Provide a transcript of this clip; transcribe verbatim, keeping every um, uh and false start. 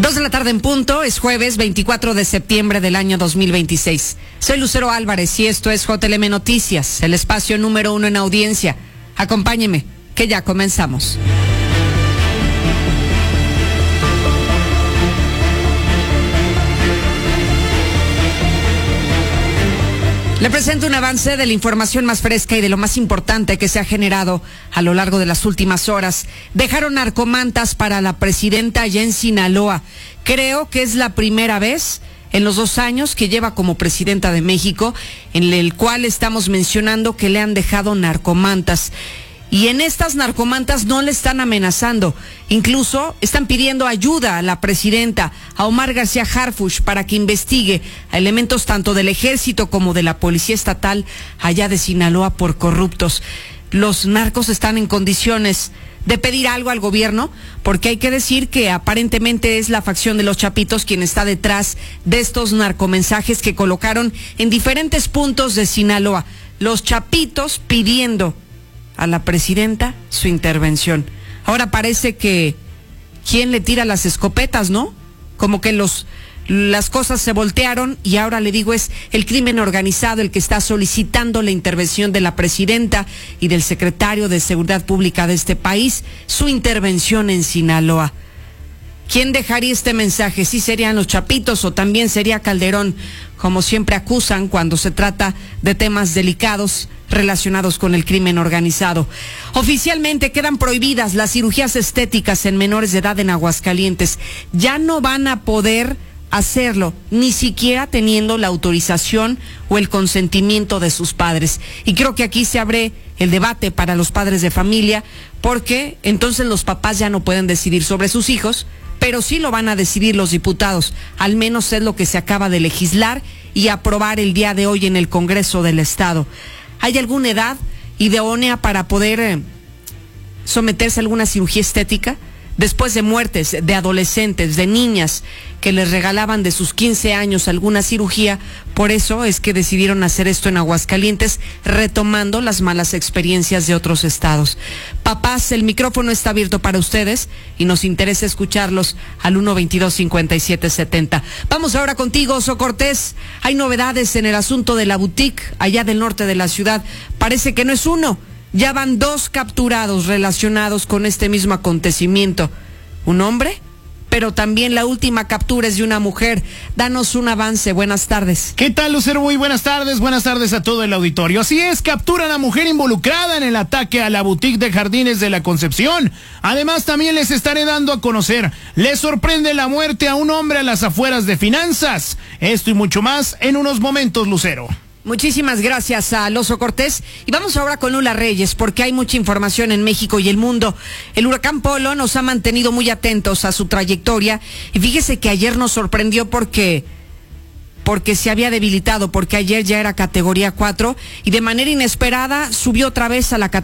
Dos de la tarde en punto, es jueves veinticuatro de septiembre del año dos mil veintiséis. Soy Lucero Álvarez y esto es J L M Noticias, el espacio número uno en audiencia. Acompáñeme, que ya comenzamos. Le presento un avance de la información más fresca y de lo más importante que se ha generado a lo largo de las últimas horas. Dejaron narcomantas para la presidenta allá en Sinaloa. Creo que es la primera vez en los dos años que lleva como presidenta de México en el cual estamos mencionando que le han dejado narcomantas. Y en estas narcomantas no le están amenazando, incluso están pidiendo ayuda a la presidenta, a Omar García Harfuch, para que investigue a elementos tanto del ejército como de la policía estatal allá de Sinaloa por corruptos. Los narcos están en condiciones de pedir algo al gobierno, porque hay que decir que aparentemente es la facción de los Chapitos quien está detrás de estos narcomensajes que colocaron en diferentes puntos de Sinaloa. Los Chapitos pidiendo a la presidenta su intervención. Ahora parece que ¿quién le tira las escopetas, no? Como que los las cosas se voltearon y ahora le digo es el crimen organizado el que está solicitando la intervención de la presidenta y del secretario de Seguridad Pública de este país, su intervención en Sinaloa. ¿Quién dejaría este mensaje? ¿Sí serían los Chapitos o también sería Calderón, como siempre acusan cuando se trata de temas delicados relacionados con el crimen organizado? Oficialmente quedan prohibidas las cirugías estéticas en menores de edad en Aguascalientes. Ya no van a poder hacerlo, ni siquiera teniendo la autorización o el consentimiento de sus padres. Y creo que aquí se abre el debate para los padres de familia, porque entonces los papás ya no pueden decidir sobre sus hijos, pero sí lo van a decidir los diputados. Al menos es lo que se acaba de legislar y aprobar el día de hoy en el Congreso del Estado. ¿Hay alguna edad idónea para poder eh, someterse a alguna cirugía estética? Después de muertes de adolescentes, de niñas que les regalaban de sus quince años alguna cirugía, por eso es que decidieron hacer esto en Aguascalientes, retomando las malas experiencias de otros estados. Papás, el micrófono está abierto para ustedes y nos interesa escucharlos al uno veintidós cincuenta y siete setenta. Vamos ahora contigo, Oso Cortés. Hay novedades en el asunto de la boutique allá del norte de la ciudad. Parece que no es uno. Ya van dos capturados relacionados con este mismo acontecimiento. Un hombre, pero también la última captura es de una mujer. Danos un avance. Buenas tardes. ¿Qué tal, Lucero? Muy buenas tardes. Buenas tardes a todo el auditorio. Así es, capturan a mujer involucrada en el ataque a la boutique de Jardines de la Concepción. Además, también les estaré dando a conocer. Les sorprende la muerte a un hombre a las afueras de Finanzas. Esto y mucho más en unos momentos, Lucero. Muchísimas gracias a Oso Cortés. Y vamos ahora con Lula Reyes, porque hay mucha información en México y el mundo. El huracán Polo nos ha mantenido muy atentos a su trayectoria. Y fíjese que ayer nos sorprendió porque, porque se había debilitado, porque ayer ya era categoría cuatro y de manera inesperada subió otra vez a la categoría